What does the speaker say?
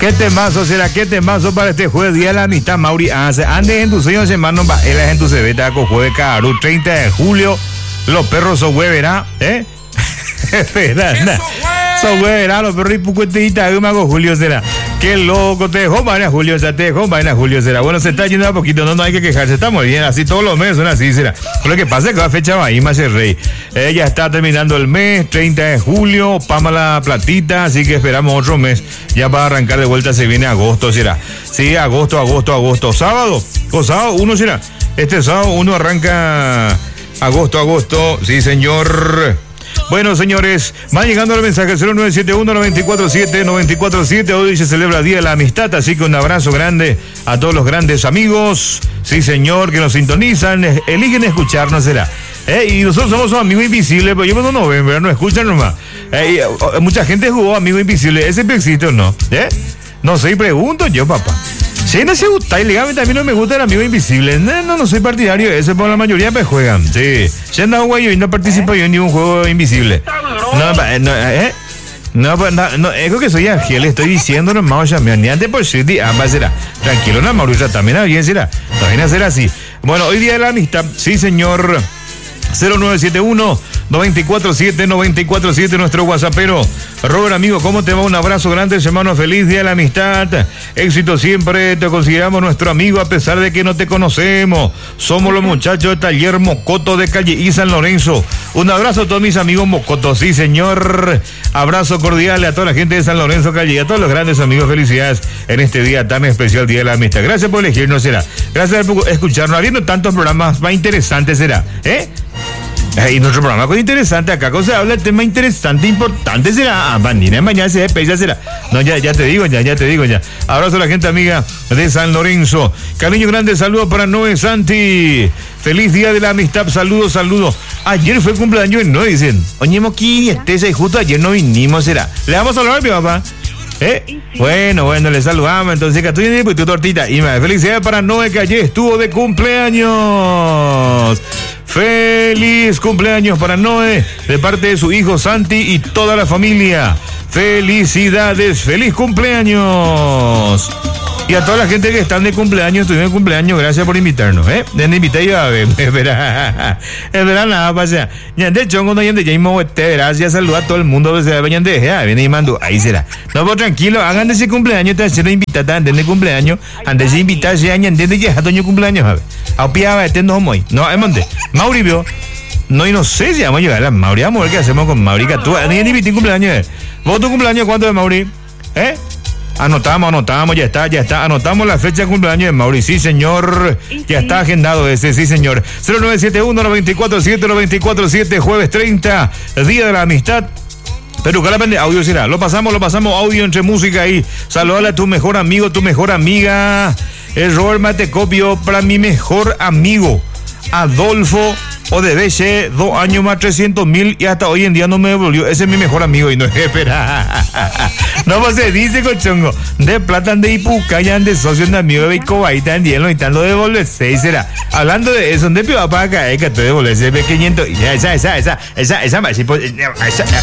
¿Qué temazo será? ¿Qué temazo para este jueves, Día de la Amistad, Mauri? Antes en tu sueño, hermano, él es en tu cebeta, con jueves Caru, 30 de julio. Los perros son hueverá, ¿eh? Son hueverá, los perros y pucuetita, con Julio será. Qué loco, te dejó vaina Julio, o sea, te dejó vaina Julio será. Bueno, se está yendo a poquito, no hay que quejarse, está muy bien, así todos los meses son así será. Lo que pasa es que va a fecha ahí más el rey. Ya está terminando el mes, 30 de julio, Pamela Platita, así que esperamos otro mes. Ya va a arrancar de vuelta, se viene agosto será. Sí, agosto. Sábado uno será. Este sábado uno arranca agosto, sí señor. Bueno, señores, van llegando el mensaje 0971-947-947. Hoy se celebra el Día de la Amistad, así que un abrazo grande a todos los grandes amigos, sí señor, que nos sintonizan, eligen escucharnos, será. Y nosotros somos amigos invisibles, pero yo no ven, ¿verdad? No escuchan nomás. Mucha gente jugó Amigo Invisible, ¿ese existe o no? No sé, y pregunto yo, papá. Si no se gusta, y legalmente a mí no me gusta el Amigo Invisible. No soy partidario de eso, pero la mayoría me juegan. Sí. Si anda güey, yo no participo yo en ningún juego invisible. No, es que soy ángel, estoy diciendo nomás, ya me antes por si será. Tranquilo, no, Mauricio, también bien será. También será así. Bueno, hoy Día de la Amistad, sí, señor. 0971-947-947, nuestro whatsappero. Robert, amigo, ¿cómo te va? Un abrazo grande, hermano, feliz Día de la Amistad, éxito siempre, te consideramos nuestro amigo a pesar de que no te conocemos, somos los muchachos de Taller Mocoto de Calle y San Lorenzo. Un abrazo a todos mis amigos Mocoto, sí señor, abrazo cordial a toda la gente de San Lorenzo Calle y a todos los grandes amigos, felicidades en este día tan especial, Día de la Amistad. Gracias por elegirnos, será, gracias por escucharnos, habiendo tantos programas más interesantes, será, y nuestro programa con interesante, acá se habla el tema interesante, importante será. Bandina de mañana se despeja será. No, ya te digo. Abrazo a la gente amiga de San Lorenzo. Cariño grande, saludos para Noé Santi. Feliz Día de la Amistad, saludos. Ayer fue cumpleaños, ¿no? Dicen. Oñemos aquí, y justo ayer no vinimos, será. Le vamos a hablar, mi papá. Sí. Bueno, le saludamos. Entonces, que tú tienes tu tortita. Y felicidades para Noé, que ayer estuvo de cumpleaños. Feliz cumpleaños para Noé, de parte de su hijo Santi y toda la familia. Felicidades, feliz cumpleaños. Y a toda la gente que están de cumpleaños, tuvieron cumpleaños, gracias por invitarnos, De invitar yo a ver, es verdad nada, pasa. Ya de chongo no yende ya mismo gracias, saluda a todo el mundo, pues se vayan de viene y mando, ahí será. No, pues tranquilo, hagan de ese cumpleaños, te hacen invitar, antes de cumpleaños, antes de invitarse, antes de ya toño cumpleaños, a ver. Aupiaba, no muy. No, monte. Mauri vio. No sé si vamos a llegar a Mauri, vamos a ver qué hacemos con Mauri, que tú, ni invité cumpleaños, ¿Vos tu cumpleaños cuánto de Mauri? Anotamos, ya está. Anotamos la fecha de cumpleaños de Mauri. Sí, señor. Ya está agendado ese, sí, señor. 0971-947-947, jueves 30, Día de la Amistad. Pero que la pende audio será. Lo pasamos audio entre música ahí. Saludale a tu mejor amigo, tu mejor amiga. El Robert Matecopio para mi mejor amigo. Adolfo Odebeche, 2 años más 300,000 y hasta hoy en día no me devolvió. Ese es mi mejor amigo y no espera. No, pues se dice, cochongo. De plata de Ipucayan, de socios de amigos de Becobaita, en día lo intentando devolver 6 será. Hablando de eso, ¿dónde pido para acá? Que te devolverse 500. Esa.